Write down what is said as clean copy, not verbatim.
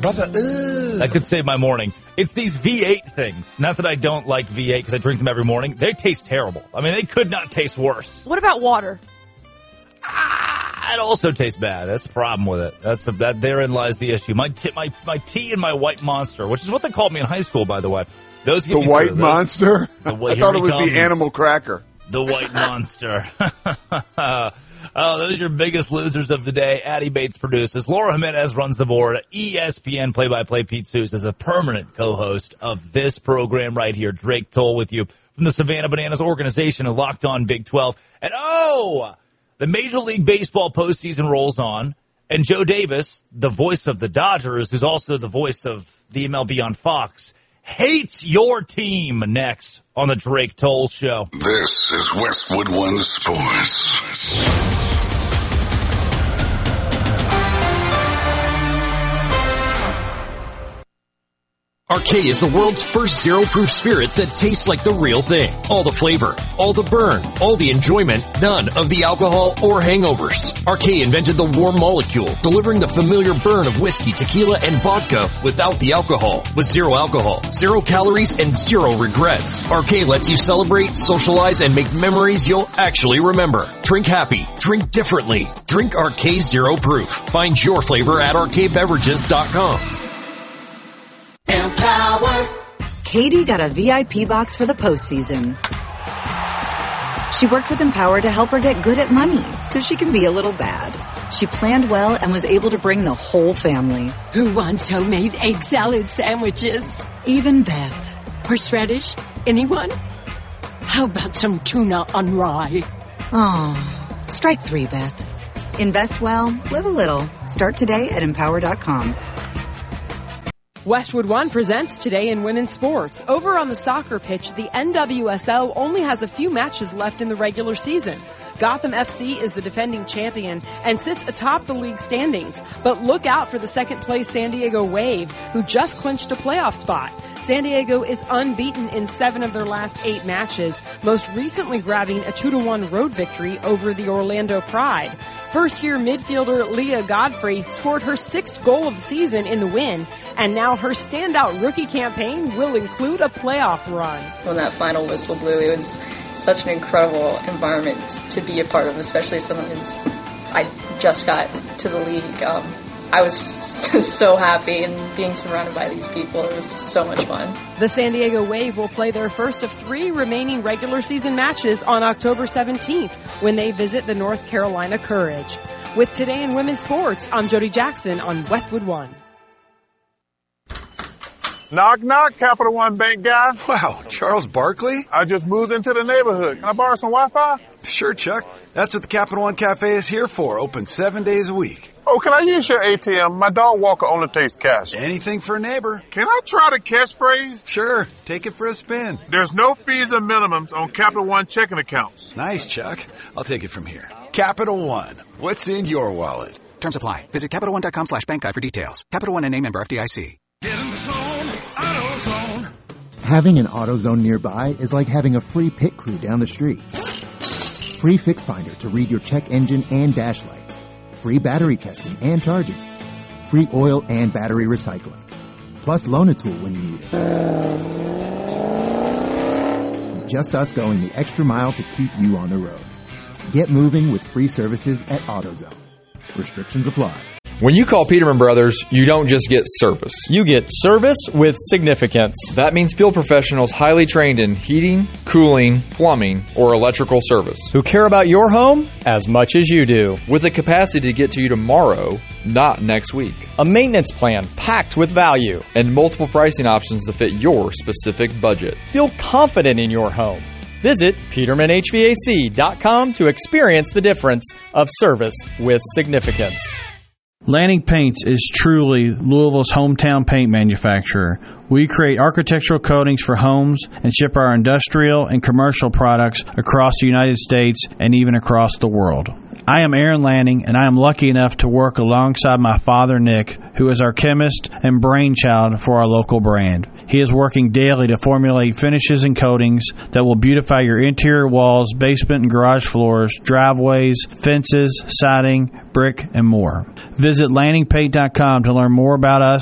Brother, That could save my morning. It's these V8 things. Not that I don't like V8 because I drink them every morning. They taste terrible. I mean, they could not taste worse. What about water? It also tastes bad. That's the problem with it. Therein lies the issue. My tea and my White Monster, which is what they called me in high school, by the way. Those the White Monster? I thought it was the animal cracker. The White Monster. Those are your biggest losers of the day. Addie Bates produces. Laura Jimenez runs the board. ESPN play-by-play Pete Seuss is a permanent co-host of this program right here. Drake Toll with you from the Savannah Bananas organization and Locked On Big 12. And the Major League Baseball postseason rolls on. And Joe Davis, the voice of the Dodgers, who's also the voice of the MLB on Fox, hates your team. Next on the Drake Toll Show. This is Westwood One Sports. Arcade is the world's first zero-proof spirit that tastes like the real thing. All the flavor, all the burn, all the enjoyment, none of the alcohol or hangovers. Arcade invented the warm molecule, delivering the familiar burn of whiskey, tequila, and vodka without the alcohol. With zero alcohol, 0 calories, and 0 regrets. Arcade lets you celebrate, socialize, and make memories you'll actually remember. Drink happy. Drink differently. Drink Arcade Zero Proof. Find your flavor at arcadebeverages.com. Empower. Katie got a VIP box for the postseason. She worked with Empower to help her get good at money so she can be a little bad. She planned well and was able to bring the whole family. Who wants homemade egg salad sandwiches? Even Beth. Horseradish? Anyone? How about some tuna on rye? Oh, strike 3, Beth. Invest well, live a little. Start today at Empower.com. Westwood One presents Today in Women's Sports. Over on the soccer pitch, the NWSL only has a few matches left in the regular season. Gotham FC is the defending champion and sits atop the league standings. But look out for the second-place San Diego Wave, who just clinched a playoff spot. San Diego is unbeaten in 7 of their last 8 matches, most recently grabbing a 2-1 road victory over the Orlando Pride. First-year midfielder Leah Godfrey scored her 6th goal of the season in the win, and now her standout rookie campaign will include a playoff run. When that final whistle blew, it was such an incredible environment to be a part of, especially someone I just got to the league. I was so happy, and being surrounded by these people, it was so much fun. The San Diego Wave will play their first of 3 remaining regular season matches on October 17th when they visit the North Carolina Courage. With Today in Women's Sports, I'm Jody Jackson on Westwood One. Knock, knock, Capital One Bank guy. Wow, Charles Barkley? I just moved into the neighborhood. Can I borrow some Wi-Fi? Sure, Chuck. That's what the Capital One Cafe is here for. Open 7 days a week. Oh, can I use your ATM? My dog walker only takes cash. Anything for a neighbor. Can I try the catchphrase? Sure. Take it for a spin. There's no fees and minimums on Capital One checking accounts. Nice, Chuck. I'll take it from here. Capital One. What's in your wallet? Terms apply. Visit CapitalOne.com/bankguide for details. Capital One and name member FDIC. Get in the zone, AutoZone. Having an AutoZone nearby is like having a free pit crew down the street. Free Fix Finder to read your check engine and dash lights. Free battery testing and charging. Free oil and battery recycling. Plus Loan-A-Tool when you need it. Just us going the extra mile to keep you on the road. Get moving with free services at AutoZone. Restrictions apply. When you call Peterman Brothers, you don't just get service. You get service with significance. That means field professionals highly trained in heating, cooling, plumbing, or electrical service. Who care about your home as much as you do. With the capacity to get to you tomorrow, not next week. A maintenance plan packed with value. And multiple pricing options to fit your specific budget. Feel confident in your home. Visit PetermanHVAC.com to experience the difference of service with significance. Lanning Paints is truly Louisville's hometown paint manufacturer. We create architectural coatings for homes and ship our industrial and commercial products across the United States and even across the world. I am Aaron Lanning, and I am lucky enough to work alongside my father, Nick, who is our chemist and brainchild for our local brand. He is working daily to formulate finishes and coatings that will beautify your interior walls, basement and garage floors, driveways, fences, siding, brick, and more. Visit LanningPaint.com to learn more about us